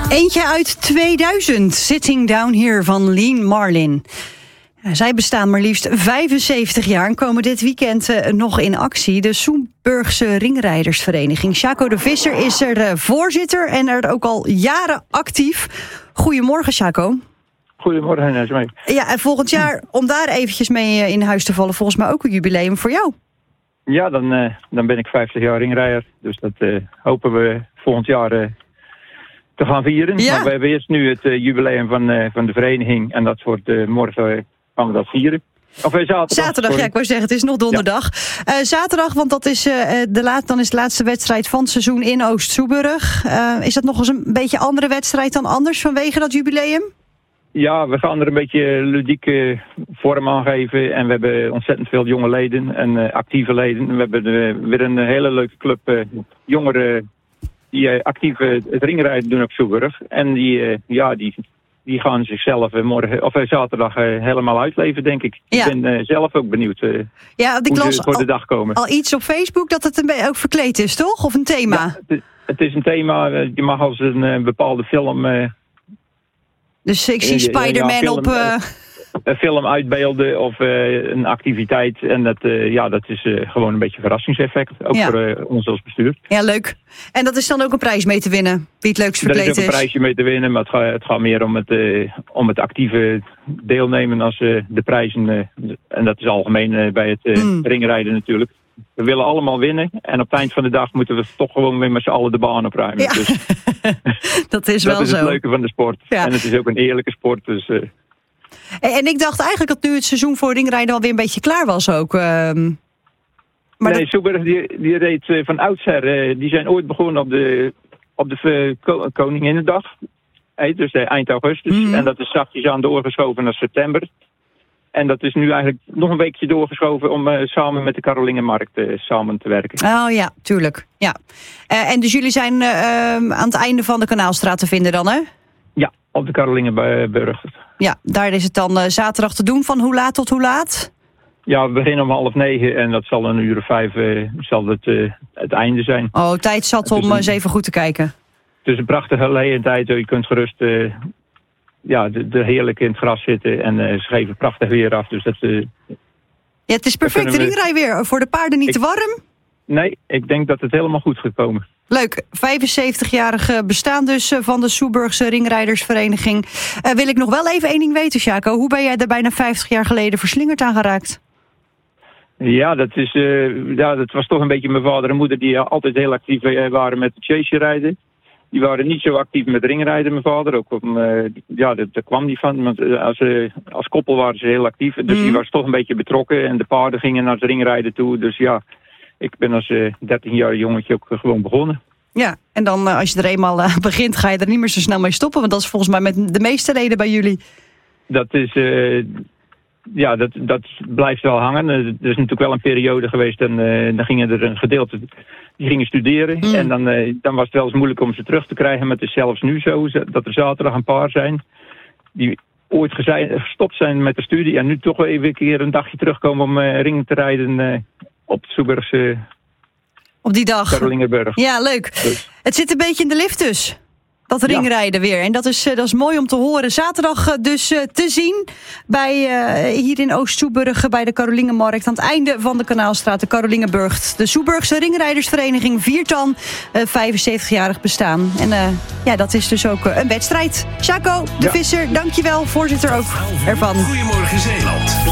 Eentje uit 2000, Sitting Down Here van Lean Marlin. Zij bestaan maar liefst 75 jaar en komen dit weekend nog in actie. De Soeburgse Ringrijdersvereniging. Sjaco de Visser is er voorzitter en er ook al jaren actief. Goedemorgen, Sjaco. Goedemorgen, Nesmee. Ja, en volgend jaar, om daar eventjes mee in huis te vallen, volgens mij ook een jubileum voor jou. Ja, dan ben ik 50 jaar ringrijder. Dus dat hopen we volgend jaar te gaan vieren. Ja. Maar we hebben eerst nu het jubileum van de vereniging. En dat wordt morgen gaan we dat vieren. Of zaterdag. Ja, ik wou zeggen, het is nog donderdag. Ja. Zaterdag, want dat is dan is de laatste wedstrijd van het seizoen in Oost-Soeburg. Is dat nog eens een beetje andere wedstrijd dan anders vanwege dat jubileum? Ja, we gaan er een beetje ludieke vorm aan geven. En we hebben ontzettend veel jonge leden en actieve leden. We hebben weer een hele leuke club jongeren die actief het ringrijden doen op Soeburg. En die gaan zichzelf zaterdag helemaal uitleven, denk ik. Ja. Ik ben zelf ook benieuwd hoe ze voor de dag komen. Al iets op Facebook dat het ook verkleed is, toch? Of een thema? Ja, het is een thema. Je mag als een bepaalde film... Dus ik zie Spider-Man op... Een film uitbeelden of een activiteit. En dat is gewoon een beetje verrassingseffect. Ook voor ons als bestuur. Ja, leuk. En dat is dan ook een prijs mee te winnen? Wie het leukst verkleed is? Er is ook een prijsje mee te winnen. Maar het gaat meer om het actieve deelnemen als de prijzen. En dat is algemeen bij het ringrijden natuurlijk. We willen allemaal winnen. En op het eind van de dag moeten we toch gewoon weer met z'n allen de baan opruimen. Ja. Dus, dat is wel zo. Dat is het leuke van de sport. Ja. En het is ook een eerlijke sport. Dus, En ik dacht eigenlijk dat nu het seizoen voor ringrijden alweer een beetje klaar was ook. Nee, Soeburg die reed van oudsher. Die zijn ooit begonnen op de Koninginnedag. Dus eind augustus. Mm-hmm. En dat is zachtjes aan doorgeschoven naar september. En dat is nu eigenlijk nog een weekje doorgeschoven om samen met de Karolingenmarkt samen te werken. Oh ja, tuurlijk. Ja. En dus jullie zijn aan het einde van de Kanaalstraat te vinden dan, hè? Ja, op de Karolingenburg. Ja, daar is het dan zaterdag te doen. Van hoe laat tot hoe laat? Ja, we beginnen om 8:30 en dat zal 5:00 zal het einde zijn. Oh, tijd zat om eens even goed te kijken. Het is een prachtige gelegenheid. Je kunt gerust de heerlijk in het gras zitten en ze geven prachtig weer af. Dus ja, het is perfect ringrij weer. Voor de paarden niet te warm? Nee, ik denk dat het helemaal goed gaat komen. Leuk, 75-jarige bestaan dus van de Soeburgse Ringrijdersvereniging. Wil ik nog wel even één ding weten, Sjaco. Hoe ben jij er bijna 50 jaar geleden verslingerd aan geraakt? Ja, dat was toch een beetje mijn vader en moeder die altijd heel actief waren met het chase rijden. Die waren niet zo actief met ringrijden, mijn vader. Ook daar kwam die van. Want als koppel waren ze heel actief. Dus die was toch een beetje betrokken. En de paarden gingen naar het ringrijden toe. Dus ja, ik ben als 13-jarig jongetje ook gewoon begonnen. Ja, en dan als je er eenmaal begint, ga je er niet meer zo snel mee stoppen. Want dat is volgens mij met de meeste leden bij jullie. Dat is... dat blijft wel hangen. Er is natuurlijk wel een periode geweest en dan gingen er een gedeelte die gingen studeren. En dan was het wel eens moeilijk om ze terug te krijgen. Maar het is zelfs nu zo dat er zaterdag een paar zijn die ooit gestopt zijn met de studie en nu toch wel even een keer een dagje terugkomen om ringen te rijden op het Soeburgse op die dag. Karolingenburg. Ja, leuk. Dus. Het zit een beetje in de lift dus. Dat ringrijden weer. En dat is mooi om te horen. Zaterdag dus te zien bij hier in Oost-Soeburg bij de Karolingenmarkt. Aan het einde van de Kanaalstraat, de Karolingenburg. De Soeburgse Ringrijdersvereniging viert dan 75-jarig bestaan. En dat is dus ook een wedstrijd. Sjaco de Visser, dankjewel. Voorzitter ook ervan. Goedemorgen Zeeland.